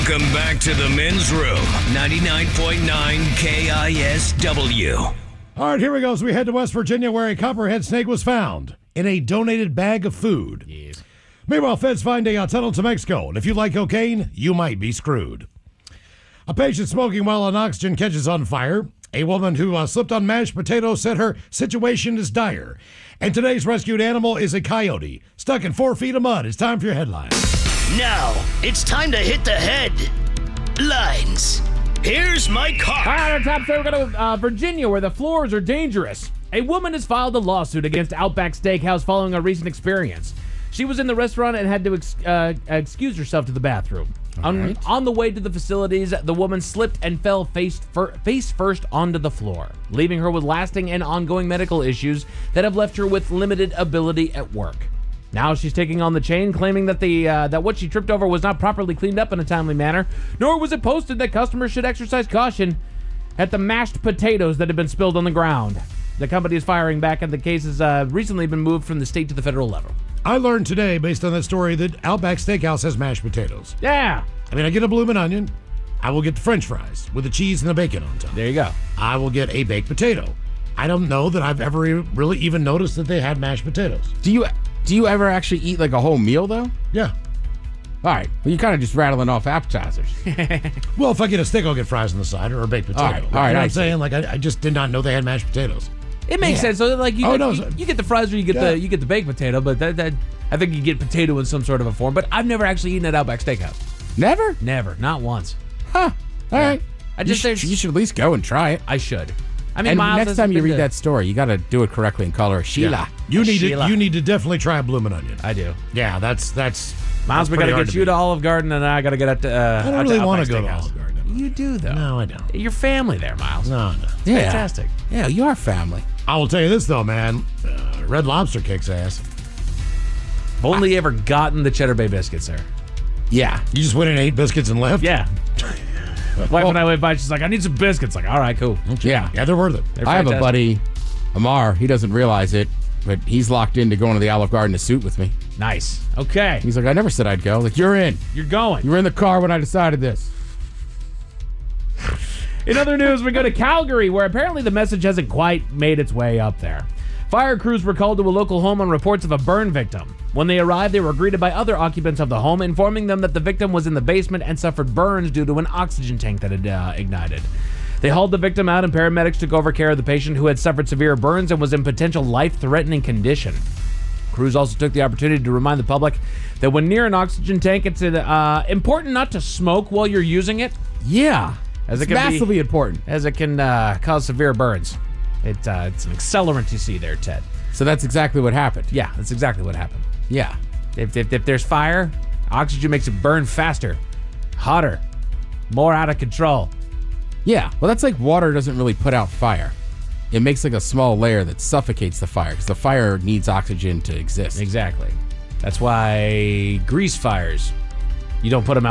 Welcome back to the Men's Room, 99.9 KISW. All right, here we go. As we head to West Virginia, where a copperhead snake was found in a donated bag of food. Yes. Meanwhile, feds find a tunnel to Mexico, and if you like cocaine, you might be screwed. A patient smoking while an oxygen catches on fire. A woman who slipped on mashed potatoes said her situation is dire. And today's rescued animal is a coyote, stuck in 4 feet of mud. It's time for your headlines. Now, it's time to hit the headlines. Here's my All car. right, our top story, we're going to Virginia, where the floors are dangerous. A woman has filed a lawsuit against Outback Steakhouse following a recent experience. She was in the restaurant and had to excuse herself to the bathroom. On the way to the facilities, the woman slipped and fell face first onto the floor, leaving her with lasting and ongoing medical issues that have left her with limited ability at work. Now she's taking on the chain, claiming that that what she tripped over was not properly cleaned up in a timely manner, nor was it posted that customers should exercise caution at the mashed potatoes that had been spilled on the ground. The company is firing back, and the case has recently been moved from the state to the federal level. I learned today, based on that story, that Outback Steakhouse has mashed potatoes. Yeah. I mean, I get a bloomin' onion. I will get the French fries with the cheese and the bacon on top. There you go. I will get a baked potato. I don't know that I've ever really even noticed that they had mashed potatoes. Do you ever actually eat like a whole meal though? Yeah. All right. Well, you're kind of just rattling off appetizers. Well, if I get a steak, I'll get fries on the side or a baked potato. All right, You know what I I'm see. saying? Like, I just did not know they had mashed potatoes. It makes sense. So like you get the fries or you get you get the baked potato, but that I think you get potato in some sort of a form. But I've never actually eaten at Outback Steakhouse. Never? Never, not once. Huh. All right. I just you should at least go and try it. I should. I mean, And Miles next hasn't time you been read to- that story, you got to do it correctly and call her Sheila. You need Sheila. to definitely try a bloomin' onion. I do. Yeah, that's Miles, we got to pretty hard get you beat. to Olive Garden, and I got to get out to. I don't really want to go to Olive Garden. You do though. No, I don't. Your family there, Miles. No. Yeah. Fantastic. Yeah, you are family. I will tell you this though, man. Red Lobster kicks ass. I've only ever gotten the Cheddar Bay biscuits there. Yeah. You just went and ate biscuits and left. Yeah. Wife and I went by. She's like, "I need some biscuits." Like, all right, cool. Yeah. Yeah, they're worth it. They're I have a fantastic. buddy, Amar. He doesn't realize it, but he's locked into going to the Olive Garden to suit with me. Nice. Okay, He's like, I never said I'd go. Like, you're in. you're going. You were in the car when I decided this. In other news, we go to Calgary, where apparently the message hasn't quite made its way up there. Fire crews were called to a local home on reports of a burn victim. When they arrived, they were greeted by other occupants of the home, informing them that the victim was in the basement and suffered burns due to an oxygen tank that had ignited. They hauled the victim out, and paramedics took over care of the patient, who had suffered severe burns and was in potential life-threatening condition. Crews also took the opportunity to remind the public that when near an oxygen tank, it's important not to smoke while you're using it, Yeah. As it It's can be- massively important. as it can cause severe burns. It's an accelerant you see there, Ted. So that's exactly what happened. Yeah, that's exactly what happened. Yeah. If there's fire, oxygen makes it burn faster, hotter, more out of control. Yeah. Well, that's like water doesn't really put out fire. It makes like a small layer that suffocates the fire because the fire needs oxygen to exist. Exactly. That's why grease fires, you don't put them out.